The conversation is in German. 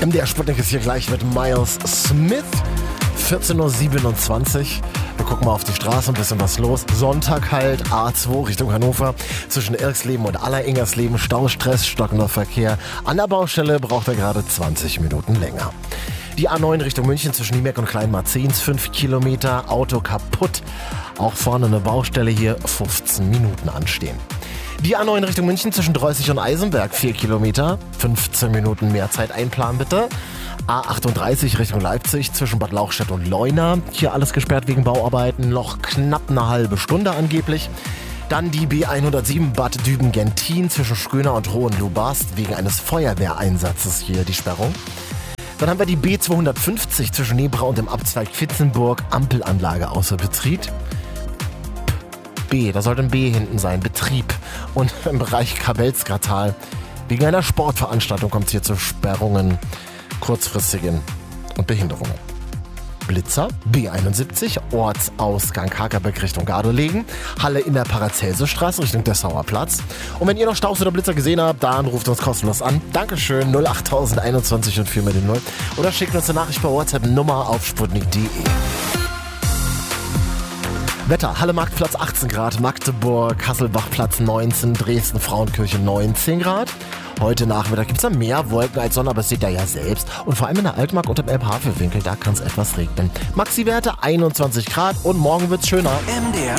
MDR Sputnik ist hier gleich mit Miles Smith. 14.27 Uhr. Wir gucken mal auf die Straße, ein bisschen was los. Sonntag halt, A2 Richtung Hannover. Zwischen Irksleben und Alleringersleben Staustress, stockender Verkehr. An der Baustelle braucht er gerade 20 Minuten länger. Die A9 Richtung München zwischen Niemeck und Kleinmarzens, 5 Kilometer, Auto kaputt. Auch vorne eine Baustelle hier, 15 Minuten anstehen. Die A9 Richtung München zwischen Dreußig und Eisenberg, 4 Kilometer, 15 Minuten mehr Zeit einplanen bitte. A38 Richtung Leipzig zwischen Bad Lauchstädt und Leuna, hier alles gesperrt wegen Bauarbeiten, noch knapp eine halbe Stunde angeblich. Dann die B107 Bad Düben-Gentin zwischen Schköner und Hohenlohe-Barst wegen eines Feuerwehreinsatzes hier die Sperrung. Dann haben wir die B250 zwischen Nebra und dem Abzweig Vitzenburg, Ampelanlage außer Betrieb. B, da sollte ein B hinten sein, Betrieb. Und im Bereich Kabelsgratal wegen einer Sportveranstaltung kommt es hier zu Sperrungen, kurzfristigen und Behinderungen. Blitzer, B71, Ortsausgang Hakerbeck Richtung Gardelegen, Halle in der Paracelsusstraße Richtung Dessauer Platz. Und wenn ihr noch Staus oder Blitzer gesehen habt, dann ruft uns kostenlos an. Dankeschön, 08021 und 4 mit den 0. Oder schickt uns eine Nachricht per WhatsApp-Nummer auf sputnik.de. Wetter, Halle Marktplatz 18 Grad, Magdeburg, Hasselbach Platz 19, Dresden Frauenkirche 19 Grad. Heute Nachmittag gibt es dann mehr Wolken als Sonne, aber das seht ihr ja selbst. Und vor allem in der Altmark und im Elbhavelwinkel, da kann es etwas regnen. Maxi-Werte 21 Grad und morgen wird's schöner. MDR